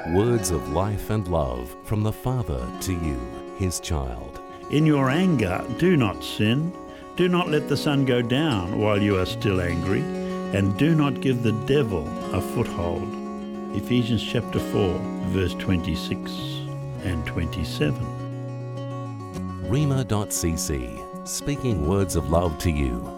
Words of life and love from the Father to you, His child. In your anger, do not sin. Do not let the sun go down while you are still angry, and do not give the devil a foothold. Ephesians chapter 4, verse 26 and 27. Rhema.cc, speaking words of love to you.